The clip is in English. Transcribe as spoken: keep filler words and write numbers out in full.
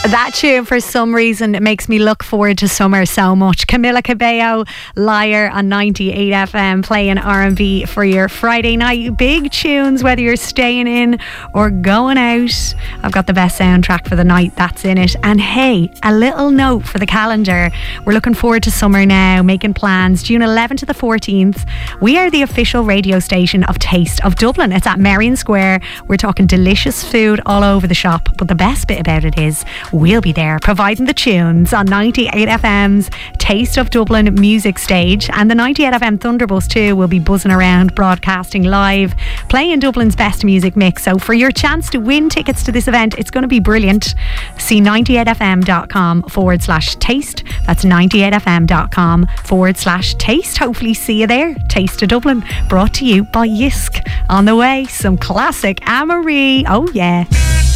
That tune, for some reason, it makes me look forward to summer so much. Camila Cabello, Liar on ninety-eight F M, playing R and B for your Friday night. Big tunes, whether you're staying in or going out. I've got the best soundtrack for the night that's in it. And hey, a little note for the calendar. We're looking forward to summer now, making plans. June eleventh to the fourteenth, we are the official radio station of Taste of Dublin. It's at Merrion Square. We're talking delicious food all over the shop. But the best bit about it is we'll be there providing the tunes on ninety-eight F M's Taste of Dublin music stage, and the ninety-eight F M Thunderbus too will be buzzing around, broadcasting live, playing Dublin's best music mix. So for your chance to win tickets to this event, it's going to be brilliant. See ninety-eight F M dot com forward slash taste. That's ninety-eight F M dot com forward slash taste. Hopefully see you there. Taste of Dublin, brought to you by Yisk. On the way, some classic Anne-Marie. Oh yeah.